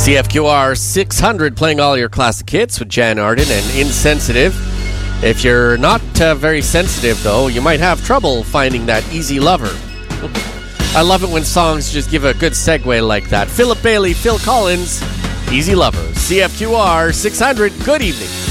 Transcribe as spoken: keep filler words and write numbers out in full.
C F Q R six hundred playing all your classic hits with Jan Arden and Insensitive. If you're not uh, very sensitive, though, you might have trouble finding that easy lover. I love it when songs just give a good segue like that. Philip Bailey, Phil Collins, Easy Lover. C F Q R six hundred, good evening.